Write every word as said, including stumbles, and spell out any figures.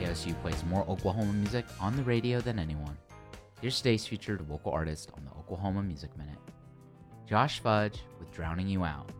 O S U plays more Oklahoma music on the radio than anyone. Here's today's featured local artist on the Oklahoma Music Minute, Josh Fudge with Drowning You Out.